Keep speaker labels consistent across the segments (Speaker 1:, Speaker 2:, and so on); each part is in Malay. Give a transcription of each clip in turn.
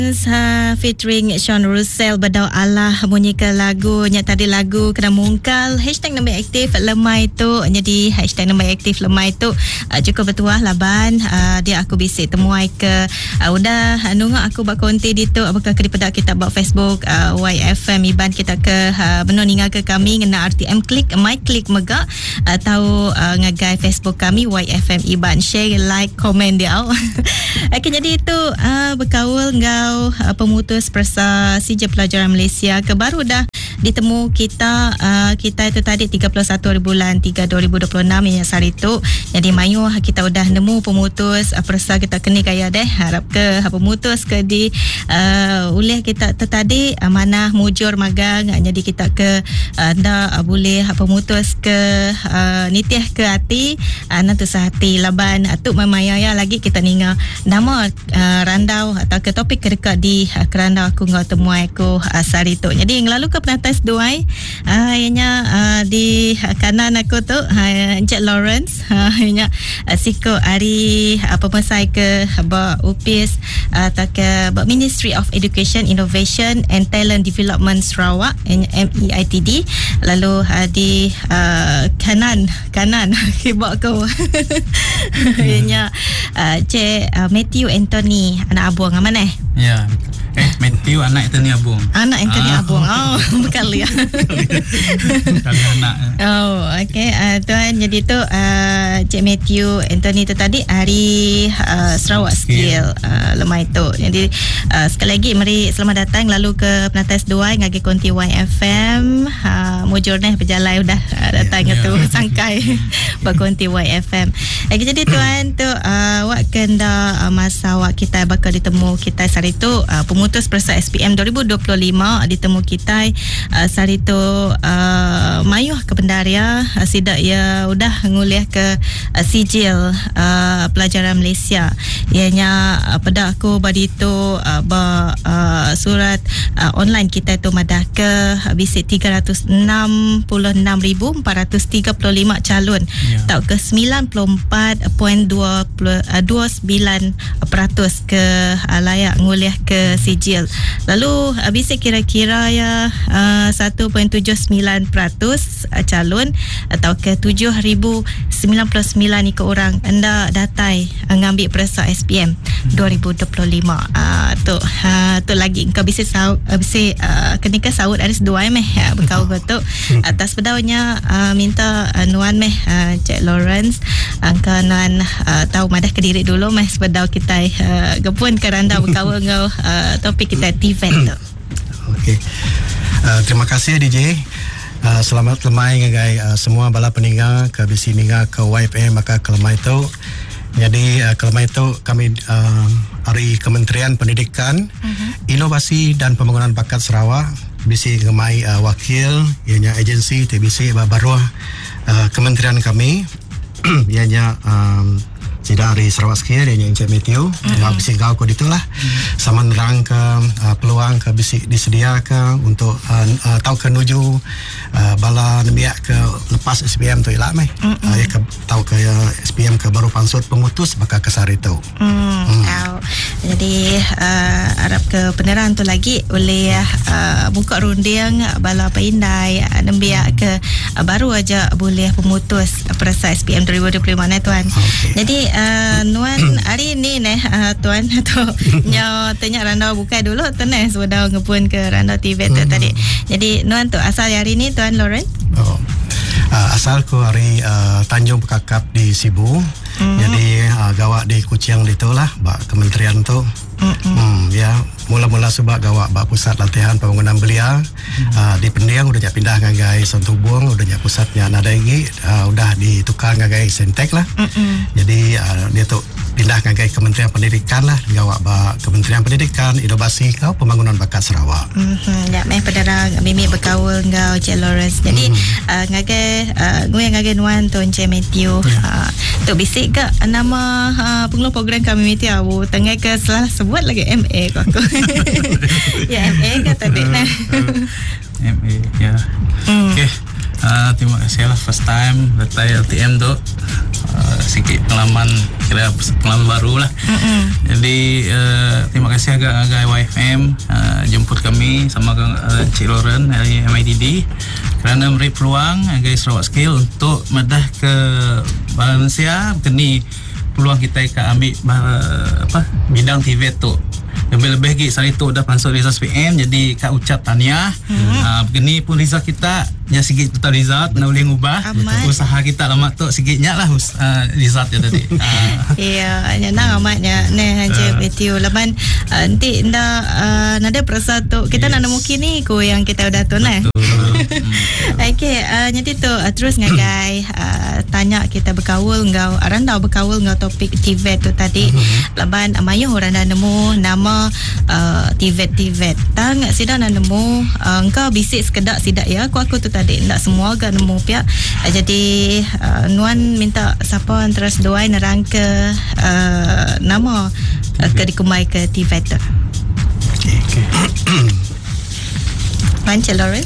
Speaker 1: Featuring Sean Russell Bedau Allah bunyikan lagunya tadi lagu kena mungkal hashtag nombor aktif lemai tu. Jadi hashtag nombor aktif lemai tu cukup bertuah laban dia aku bisik temuai ke udah nunggu aku buat konti di tu apakah ke dipedak kita buat Facebook YFM Iban kita ke menoninggal ke kami ngena RTM klik my klik mega atau ngagai Facebook kami YFM Iban share like komen dia. Okay, jadi itu berkaul ngau pemutus persa CJ Pelajaran Malaysia ke baru dah ditemu kita itu tadi 31 bulan 3 2026 yang hari tu. Jadi mayu kita udah nemu pemutus persa kita kena kaya deh harap ke pemutus ke di ulih kita tadi mana mujur magang jadi kita ke anda boleh pemutus ke nitiah ke hati nanti sehati laban tu memaya lagi kita ninga nama randau atau ke topik dekat di kerana aku ngau temuai aku sari tu. Jadi yang lalu ke penatas duai ianya di kanan aku tu Encik Lawrence ianya siko hari pemesai ke UPIS atau ke Ministry of Education Innovation and Talent Development Sarawak MEITD. Lalu di kanan kibak aku ianya Cik Matthew Anthony anak abang mana
Speaker 2: ya Matthew anak Anthony abang
Speaker 1: Anthony abang berkali ya
Speaker 2: kali anak
Speaker 1: okay tuan. Jadi tu Cik Matthew Anthony tu tadi hari Sarawak Skill lemai tu. Jadi sekali lagi mari selamat datang lalu ke penatas 2 ngagi konti YFM mujur nih berjalan udah datang tu sangkai berkonti YFM. Jadi tuan tu wak kenda masa wak kita bakal ditemu kita hari tu pemutus persa SPM 2025 ditemu kita hari tu mayuh ke pendaria sidak ya udah nguliah ke sijil pelajaran Malaysia ianya pada aku badi tu surat online kita tu madah ke visit 366,435 calon tau ke 94.29% ke layak nguliah ke sijil. Lalu bisa kira-kira ya 1.79% calon atau ke 7,099 ke orang anda datai ngambil persa SPM 2025 tu lagi kau bisa kenika sahut aris 2 berkau betul atas pedaunya minta nuan Cik Lawrence angka nuan tahu madah kediri dulu sepedau kita gepun keranda berkau ngau topik kita TVET tu.
Speaker 3: Okey. Terima kasih DJ. Selamat lemai ngagai semua bala peninggal ke bisi ninga ke YFM maka kelemai tu. Jadi kelemai tu kami dari Kementerian Pendidikan, Inovasi dan Pembangunan Bakat Sarawak bisi ngemai wakil ianya agensi TBC baru kementerian kami ianya dari Sarawak Skill ianya Encik Matthew bisi kau ko ditulah sama nerang ke peluang ke bisi disediakan untuk tahu ke nuju bala nembiak ke lepas SPM tu ilah ya ke tahu ke SPM ke baru pansut pemutus maka kesari tu.
Speaker 1: Jadi harap ke penerangan tu lagi oleh buka runding bala paindai nembiak ke baru aja boleh pemutus perasa SPM 2025 ni tuan. Jadi nuan hari ni tuan tu tanya randau buka dulu tenang sudah ngepun ke randau TV tu tadi. Jadi nuan tu asal hari ni tuan Lawrence?
Speaker 3: Asalku hari Tanjung Pekakap di Sibu. Jadi gawak di Kuching ditulah bak kementerian tu. Ya mula-mula sebab gawak bak pusat latihan pembangunan belia di Pendiang udah jak pindah ngagai Santubong udah jak pusatnya Nadagi udah ditukar ngagai Sentek lah. Jadi dia tu pindah ngagai Kementerian Pendidikan lah gawak bak Kementerian Pendidikan Inovasi kau Pembangunan Bakat Sarawak.
Speaker 1: Ya pedarang mimi berkaul ngau Cik Lawrence. Jadi ngagai ngagai nuan tu Encik Matthew tu bisik ke nama pengelola program kami Matthew awu tengah ke salah sebut lagi MA kau aku. Ya MA ke tadi nah.
Speaker 2: MA ya. Okey. Terima kasih lah first time letai LTM tu sikit pengalaman, kira pengalaman baru lah. Jadi terima kasih agak YFM jemput kami sama Cik Lauren dari MIDD kerana memberi peluang agak Sarawak Skill untuk medah ke Malaysia. Kini peluang kita ambil bidang TVET tu. Lebih-lebih lagi sari tu dah masuk result SPM, jadi kak ucap tahniah. Begini pun result kita yang sikit betul result nak boleh ngubah usaha kita lama tu sikitnya lah result dia tadi.
Speaker 1: Ya, nang amatnya ne aja betiu laban nanti ndak nada perasa tu kita nak nemu kini ko yang kita udah tu nah. Okey, jadi tu terus ngagai tanya kita berkaul ngau aranda berkaul ngau topik TVET tu tadi. Laban amayo orang dah nemu nama TVET tang sida nak nemu engkau bisik sekedak sidak ya aku tu tadi ndak semua kan nemu pihak. Jadi Nuan minta siapa terus doai nerang ke nama ke dikumai ke TVET tu.
Speaker 3: Okey.
Speaker 1: Panca Lawrence.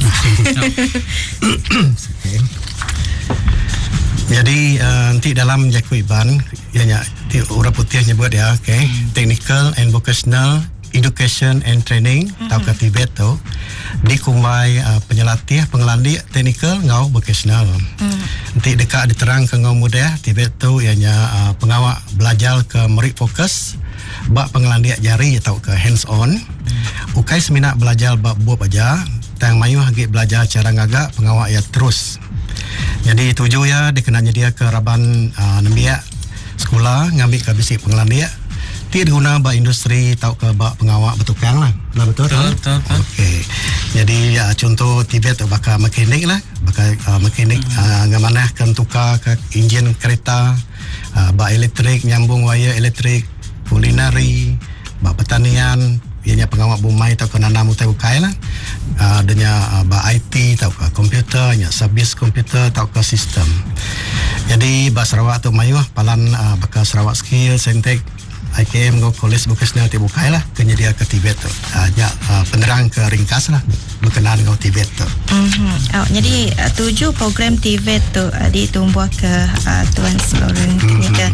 Speaker 3: Jadi nanti dalam Jaku Iban ianya orang putih nyebut ya, Technical and Vocational Education and Training atau TVET tu dikumai penyelatih pengelandi teknikal ngau vocational. Nanti dekat diterang ke ngau mudah TVET tu ianya pengawak belajar ke merit fokus bak pengelandi jari atau ke hands on. Ukai seminat belajar bak buat aja tang mayu hagi belajar cara ngagak pengawak ya terus. Jadi tuju ya dikenanya dia ke Raban Nembia sekolah ngambil ke bisik pengelandi tidak guna bak industri atau ke bak pengawak bertukang lah. Betul?
Speaker 2: Betul.
Speaker 3: Okey. Jadi contoh TVET bakal mekanik lah, bakal mekanik ngamanah kan tukar ke enjin kereta, bak elektrik nyambung wire elektrik, kulinari, bak pertanian, ianya pengawak bumai atau ke nanam utai ukai lah. Adanya bak IT atau ke komputer, nya servis komputer atau ke sistem. Jadi bak Sarawak tu mayu palan bakal Sarawak Skill Sentek IKM go College Vocational ti bukai lah kenyedia ke TVET tu. Penerang ke ringkas lah berkenaan dengan TVET tu.
Speaker 1: Jadi 7 program TVET tu ditumbuh ke Tuan Lauren kini ke.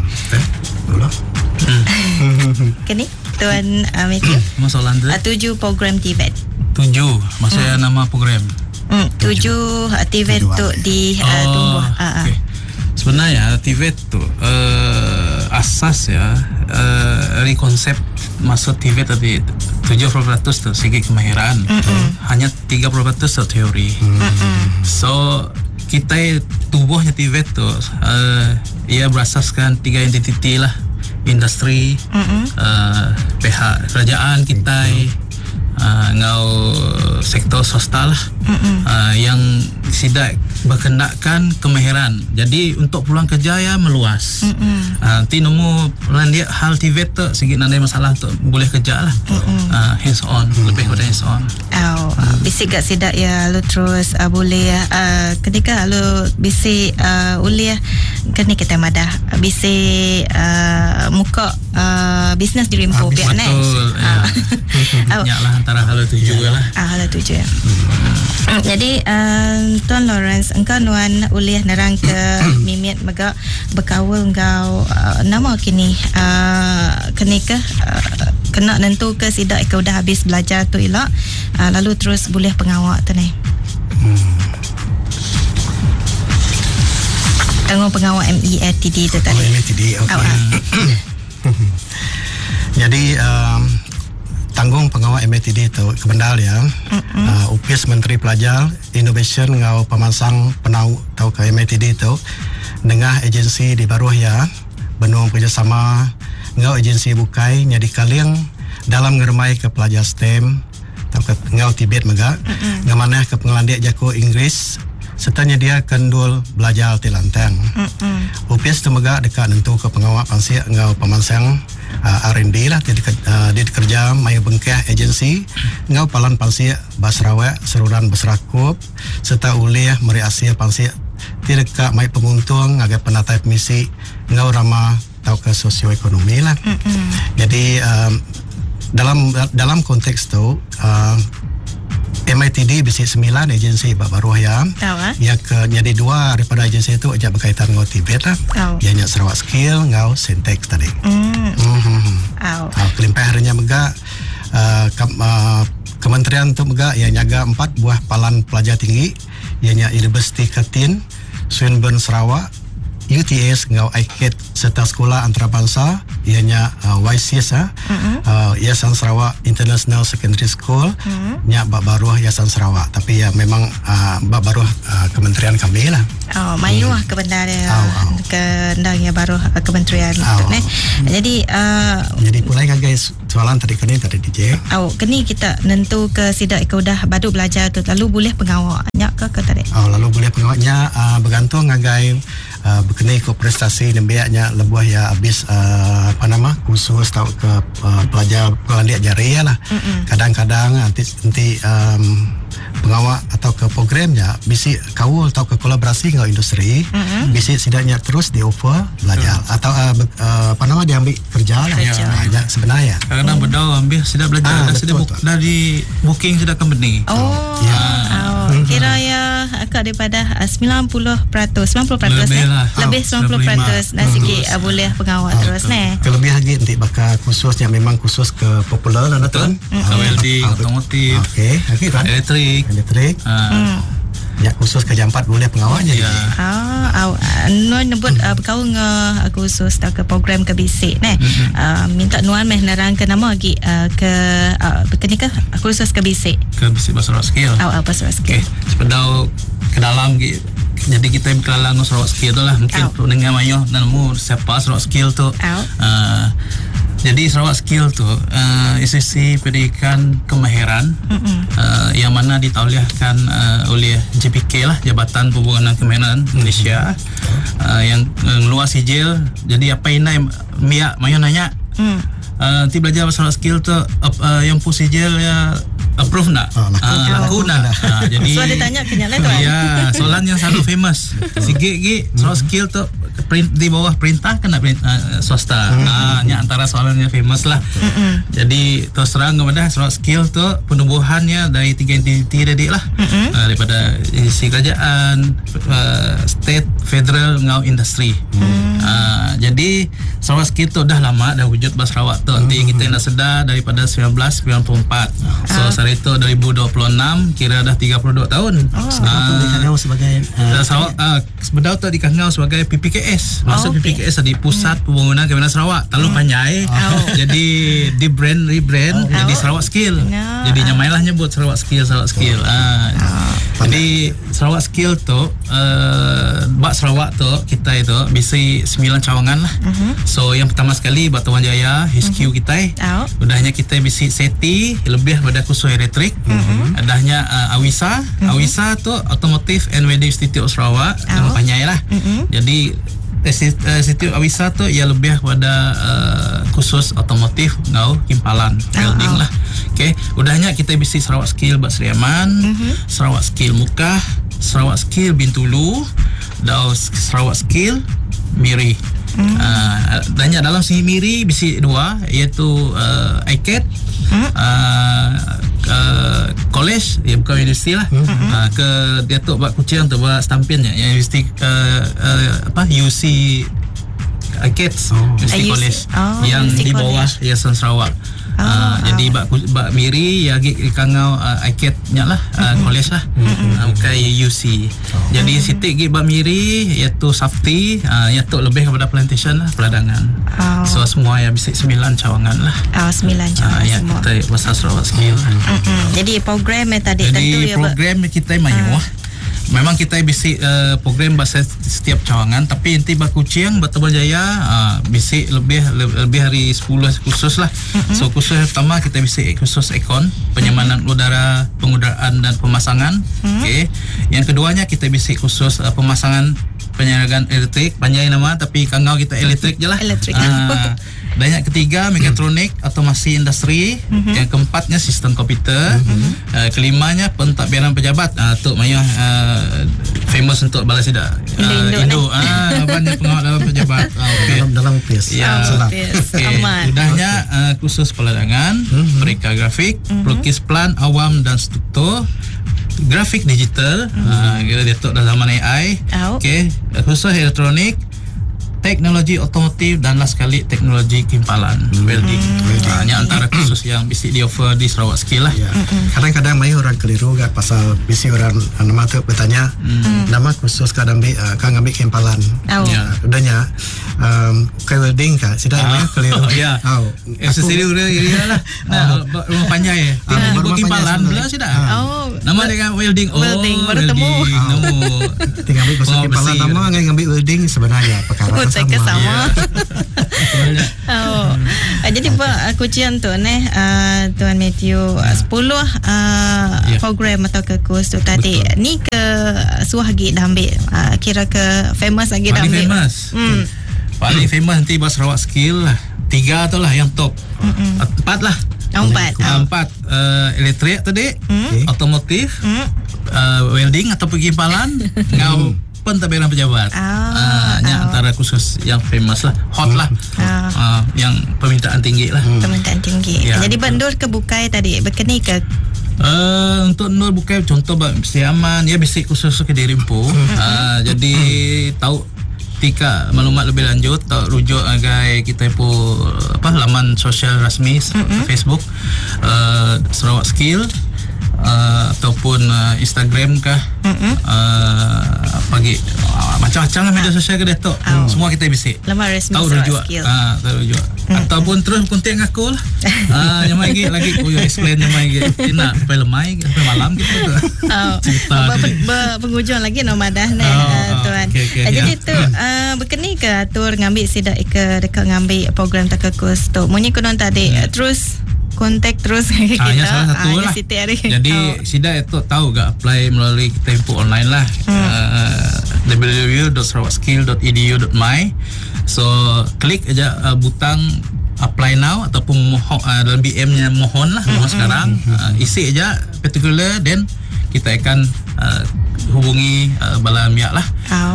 Speaker 1: Kini Tuan Matthew.
Speaker 2: Masalah
Speaker 1: 7 program TVET.
Speaker 2: 7 maksudnya nama program.
Speaker 1: 7 TVET tu ditumbuh.
Speaker 2: Okay. Sebenarnya TVET tu asas ya dari konsep masuk TVET tadi 70% tu segi kemahiran, hanya 30% tu teori. So kita tubuhnya TVET tu ia berasaskan 3 entiti lah, industri, pihak kerajaan kita, ngau sektor swasta lah, yang sidak berkenakan kemahiran. Jadi untuk peluang kerja ya meluas. Nanti nemu dia hal TVET tu sikit nandai masalah tu boleh kerja lah. Hands on, lebih pada hands on.
Speaker 1: Bisik gak sidak ya lu terus boleh ketika lu bisik boleh kena kita madah bisik muka bisnes di rimpo pihak ni.
Speaker 2: Betul. Nyaklah antara hal tujuh lah.
Speaker 1: Hal tujuh ya. Jadi Tuan Lawrence engkau nuan uliah nerang ke mimit mega berkawal engkau nama kini kena ke kena nentu ke sidak kau dah habis belajar tu elok lalu terus boleh pengawak tu ni. Tengok pengawak METD tu tadi.
Speaker 3: METD okey. Jadi tanggung pengawal METD itu kebendal ya. Upis Menteri Pelajar Innovation ngau pemansang penau tau ke METD itu dengan agensi di Baruah ya benung kerjasama ngau agensi bukai nyadi kaliang dalam ngermai ke pelajar STEM tau ke ngau Tibet mega ngamanah ke pengelandiak jako Inggris serta dia kendul belajar tilantang. Upis tu mega dekat nentu ke pengawal pansiak ngau pemansang R&D lah dia kerja mai bengkeh agensi ngau palan pansiak Basrawak seruran Basrakup serta uliah meri Asia pansiak tidak mai penguntung agak penatai misi ngau ramah tau ke sosioekonomi lah. Jadi dalam konteks tu MITD bisi 9 agensi baru ya. Ya ke jadi 2 daripada agensi itu aja berkaitan dengan TVET lah. Ianya Sarawak Skill ngau Sintex tadi. Kelimpah harinya mega kementerian tu mega ia nyaga 4 buah palan pelajar tinggi ianya Universiti Kertin, Swinburne Sarawak, UTS ngau IKET serta sekolah antarabangsa ianya YCS Yayasan Sarawak International Secondary School nya baru Yayasan Sarawak tapi ya memang baru kementerian kami lah.
Speaker 1: Mayuah kebenaran kendangnya baru kementerian Jadi
Speaker 3: mulai guys soalan tadi DJ.
Speaker 1: Kini kita nentu ke sidak ke udah baru belajar tu lalu boleh pengawaknya ke tadi.
Speaker 3: Lalu boleh pengawaknya bergantung ngagai berkenai ke prestasi dan biaknya lebuah ya habis khusus tahu ke pelajar pelandia jari lah. Kadang-kadang nanti pengawak atau ke programnya bisi kawul atau ke kolaborasi dengan industri bisi setidaknya terus di offer belajar atau diambil kerja lah sebenarnya.
Speaker 2: Kadang berdau ambil sudah belajar dah di booking sudah company.
Speaker 1: Kira ya agak daripada 90% lebih 90% dan sikit boleh pengawak terus
Speaker 3: Kelebih lagi nanti bakal khususnya memang khusus ke popular lah tuan.
Speaker 2: Welding, otomotif, elektrik.
Speaker 3: Ya khusus ke jam 4 boleh pengawalnya.
Speaker 1: Nuan nebut kau khusus ke program ke bisik minta nuan nerang ke nama lagi ke berkenikah khusus ke bisik
Speaker 2: Sarawak Skill.
Speaker 1: Sarawak Skill.
Speaker 2: Sepedau ke dalam gitu. Jadi kita berkenalan dengan Sarawak Skill tu lah. Mungkin dengan mayo nemu siapa Sarawak Skill tu. Jadi Sarawak Skill tu institusi pendidikan kemahiran yang mana ditauliahkan oleh JPK lah, Jabatan Pembangunan Kemahiran Malaysia yang luas sijil. Jadi apa ini Mia mayo nanya nanti belajar Sarawak Skill tu yang pun sijil ya approve nak? Laku nak. Jadi
Speaker 1: so dia tanya kenyala tu.
Speaker 2: Ya, soalan yang selalu famous. Sikit Sarawak Skill tu di bawah perintah kena swasta. Nya antara soalan yang famous lah. Jadi terus terang kepada Sarawak Skill tu penubuhannya dari 3 entiti tadi lah. Daripada institusi kerajaan, state, federal ngau industri. Jadi Sarawak Skill tu dah lama dah wujud bahasa Sarawak tu. Nanti kita nak sedar daripada 1994. So hari itu 2026 kira dah 32 tahun.
Speaker 3: Dikangau sebagai
Speaker 2: Sarawak sebedau tu dikangau sebagai PPKS. Maksud PPKS di Pusat Pembangunan Kemahiran Sarawak. Terlalu panjang. Jadi di rebrand jadi Sarawak Skill. Jadi nyamailah nyebut Sarawak Skill. Jadi Sarawak Skill tu buat Sarawak tu kita itu bisi 9 cawangan lah. So yang pertama sekali Batuan Jaya HQ kita. Udahnya kita bisi SETI lebih pada khusus elektrik. Adanya AWISA. AWISA tu Automotive and Welding Institute of Sarawak. Panjang lah. Jadi Institut AWISA tu ia lebih pada khusus otomotif ngau kimpalan welding lah. Okey, udahnya kita bisi Sarawak Skill Bat Seriaman, Sarawak Skill Mukah, Sarawak Skill Bintulu, dan Sarawak Skill Miri. Banyak dalam si Miri bisi 2 iaitu IKET, college ya bukan universiti lah. Ke dia tu buat kucing tu buat stampinnya yang universiti UC IKET, universiti college yang di bawah Yayasan Sarawak. Jadi bak Miri ya kangau IKET nya lah college lah. Bukan UC. Jadi sitik gi bak Miri iaitu Safti iaitu lebih kepada plantation lah, peladangan. So semua ya bisa 9 cawangan lah.
Speaker 1: 9 cawangan
Speaker 2: ya,
Speaker 1: semua.
Speaker 2: Kita bahasa Sarawak Skill.
Speaker 1: Jadi program tadi
Speaker 2: jadi
Speaker 1: tentu ya
Speaker 2: program kita mayuah. Memang kita bisi program bahasa setiap cawangan, tapi inti bak Kuching Batu Berjaya bisi lebih hari 10 khusus lah. So khusus pertama kita bisi khusus ekon penyamanan udara, pengudaraan dan pemasangan. Okay. Yang keduanya kita bisi khusus pemasangan penyaringan elektrik, panjang nama tapi kangau kita elektrik je lah.
Speaker 1: Elektrik.
Speaker 2: Dan yang ketiga mekatronik, otomasi industri. Yang keempatnya sistem komputer. Kelimanya pentadbiran pejabat. Tu Maya famous untuk balas tidak Indo. Banyak pengawal dalam pejabat.
Speaker 3: Dalam PIS.
Speaker 2: Ya. Udahnya khusus peladangan, perika grafik, pelukis plan awam dan struktur, grafik digital, kita datuk dalam zaman AI, okey, khusus elektronik, teknologi otomotif dan last sekali teknologi kimpalan, welding. Hanya antara khusus yang bisa di offer di Sarawak Skill lah.
Speaker 3: Kadang-kadang mai orang keliru gak pasal bisi orang nama tu bertanya nama khusus kadang kan ambil kimpalan. Udahnya kayak welding kah? Sudah keliru.
Speaker 2: Sesiri udah lah. Rumah panjai. Rumah kimpalan belah sudah. Nama dengan welding.
Speaker 1: Welding baru temu.
Speaker 3: Tinggal ambil khusus kimpalan nama ngambil welding sebenarnya perkara
Speaker 1: sama. Jadi kucian tu Tuan Matthew 10 program atau ke kurs tu tadi. Ni ke suah lagi dah ambil, kira ke famous lagi dah ambil.
Speaker 2: Paling famous nanti bahas Sarawak Skill lah. 3 tu lah yang top. 4 lah. 4 elektrik tadi, otomotif, welding atau pengimpalan. Ngau pun tak beran pejabat. Antara khusus yang famous lah, hot lah, yang permintaan tinggi lah.
Speaker 1: Permintaan tinggi. Jadi Nur ke Bukai tadi berkeni ke?
Speaker 2: Untuk Nur Bukai contoh mesti aman, ya basic khusus ke Dirimpo. Jadi tahu tika maklumat lebih lanjut, tahu rujuk agai kita laman sosial rasmi Facebook Sarawak Skill. Ataupun Instagram kah, pagi macam-macam lah media sosial ke Datuk. Semua kita bisik
Speaker 1: laman resmi
Speaker 2: tahu rujuk, tahu rujuk. Ataupun terus kontak aku lah. Yang lagi aku explain yang lagi nak sampai lemai sampai malam gitu tu. Cerita
Speaker 1: penghujung lagi nomadah ni tuan. Jadi tu berkeni ke atur ngambil sidak ke dekat ngambil program takekus tu. Munyi kunon tadi terus kontak terus kita.
Speaker 2: Salah satu lah. Jadi sida itu tahu gak apply melalui kita info online lah. www.sarawakskill.edu.my. So klik aja butang apply now ataupun dalam BM-nya mohon lah sekarang. Isi aja particular, then kita akan hubungi bala miak lah.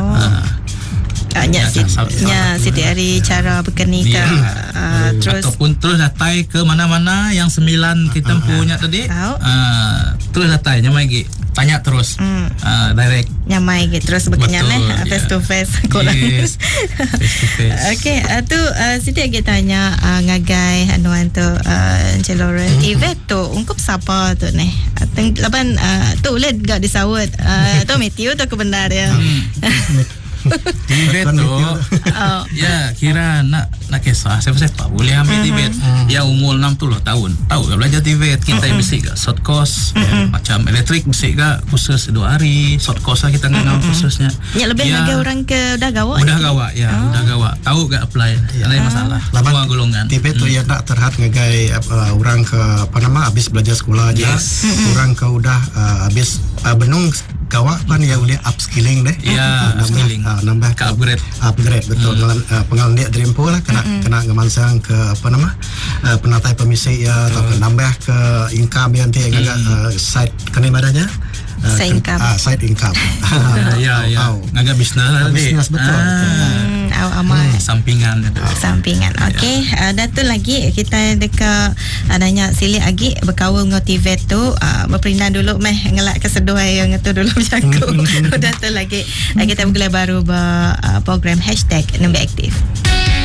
Speaker 2: Siti hari cara berkeni ke terus ataupun terus datai ke mana-mana yang 9 kita punya tadi, terus datai nyamai lagi tanya terus direct
Speaker 1: nyamai lagi terus berkenyang face to face.
Speaker 2: Yes, face to face.
Speaker 1: Okay, tu Siti lagi tanya ngagai anuan tu Celoran event tu ungkup siapa tu ni lapan tu boleh gak disawut tu Matthew tu kebenar ya.
Speaker 2: Tibet tu ya kira nak kisah siapa boleh ambil Tibet yang umur 60 tahun tahu kan belajar Tibet kita bisik ke short course macam elektrik bisik ke khusus 2 hari short course lah kita ngau khususnya
Speaker 1: ya lebih lagi orang ke udah gawak
Speaker 2: udah gawak tahu gak apply ada masalah semua golongan
Speaker 3: Tibet tu ya tak terhad ngagai orang ke habis belajar sekolah aja orang ke udah habis benung gawak kan ya boleh upskilling deh.
Speaker 2: Upskilling.
Speaker 3: Nambah ke upgrade betul. Pengalaman dia Dreampo lah kena ngemansang ke penatai pemisi ya atau nambah ke income yang nanti agak side kena ibadahnya. Side income.
Speaker 2: Agak bisnes lah.
Speaker 3: Bisnes betul.
Speaker 1: Amal
Speaker 2: sampingan.
Speaker 1: Okey, Datuk lagi kita dekat adanya silik lagi berkawal dengan TV tu berperindah dulu meh ngelak keseduh yang itu dulu bercakap. Datuk lagi kita bergelar baru program #Nembe Aktif.